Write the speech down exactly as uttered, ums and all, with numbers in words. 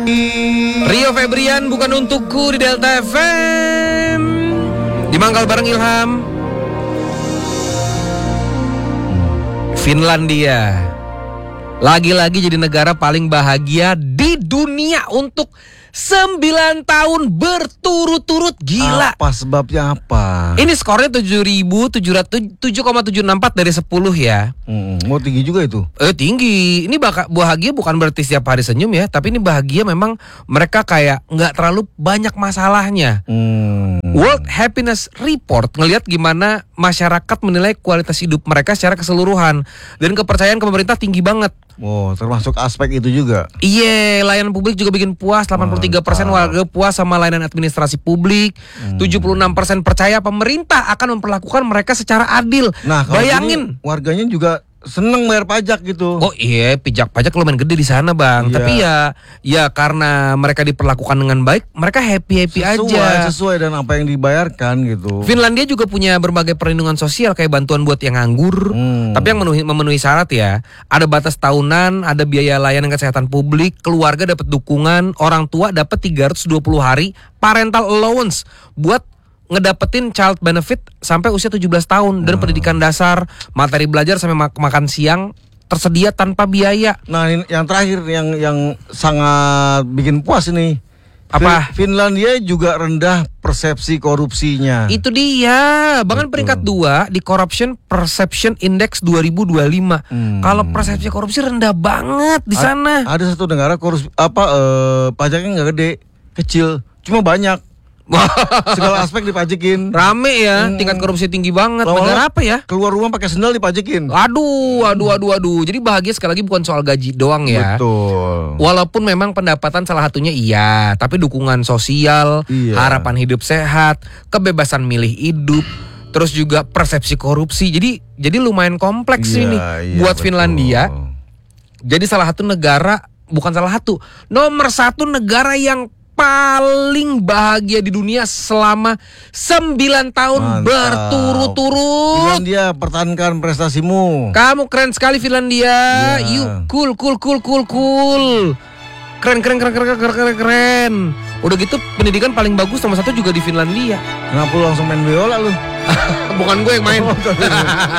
Rio Febrian bukan untukku di Delta F M. Di Mangkal bareng Ilham. Finlandia lagi-lagi jadi negara paling bahagia di dunia untuk sembilan tahun berturut-turut. Gila. Apa sebabnya apa? Ini skornya tujuh ribu tujuh koma tujuh enam empat dari sepuluh ya. Hmm, mau tinggi juga itu. Eh tinggi. Ini baka, bahagia bukan berarti setiap hari senyum ya, tapi ini bahagia memang mereka kayak nggak terlalu banyak masalahnya. Hmm. World Happiness Report ngelihat gimana masyarakat menilai kualitas hidup mereka secara keseluruhan, dan kepercayaan ke pemerintah tinggi banget. Oh, termasuk aspek itu juga. Iya, layanan publik juga bikin puas. delapan puluh tiga persen warga puas sama layanan administrasi publik. hmm. tujuh puluh enam persen percaya pemerintah akan memperlakukan mereka secara adil. Nah, bayangin, warganya juga seneng bayar pajak gitu. Oh iya, pajak pajak lumayan gede di sana bang. Iya. Tapi ya, ya karena mereka diperlakukan dengan baik, mereka happy happy sesuai, aja. Sesuai dan apa yang dibayarkan gitu. Finlandia juga punya berbagai perlindungan sosial kayak bantuan buat yang nganggur. Hmm. Tapi yang memenuhi, memenuhi syarat ya. Ada batas tahunan, ada biaya layanan kesehatan publik, keluarga dapat dukungan, orang tua dapat tiga ratus dua puluh hari parental allowance buat ngedapetin child benefit sampai usia tujuh belas tahun, dan hmm. pendidikan dasar, materi belajar sampai mak- makan siang tersedia tanpa biaya. Nah, ini yang terakhir yang yang sangat bikin puas ini. Apa? Finlandia juga rendah persepsi korupsinya. Itu dia. Bahkan peringkat dua di Corruption Perception Index dua ribu dua puluh lima. Hmm. Kalau persepsi korupsi rendah banget di sana. A- ada satu negara korupsi apa eh, pajaknya nggak gede, kecil, cuma banyak. Segala aspek dipajekin. Rame ya, hmm. tingkat korupsi tinggi banget. Lama-lama negara apa ya? Keluar rumah pakai sendal dipajekin. Aduh, aduh, aduh, aduh. Jadi bahagia sekali lagi bukan soal gaji doang ya. Betul. Walaupun memang pendapatan salah satunya iya, tapi dukungan sosial, iya. harapan hidup sehat, kebebasan milih hidup, terus juga persepsi korupsi. Jadi jadi lumayan kompleks iya, ini iya, buat betul. Finlandia. Jadi salah satu negara, bukan salah satu, nomor satu negara yang paling bahagia di dunia selama sembilan tahun Mantap. berturut-turut. Finlandia, pertahankan prestasimu. Kamu keren sekali Finlandia. Yeah. Yuk, cool, cool, cool, cool, cool. Keren, keren, keren, keren, keren, keren, keren. Udah gitu pendidikan paling bagus nomor satu juga di Finlandia. Kenapa lu langsung main biola lu? Bukan gue yang main.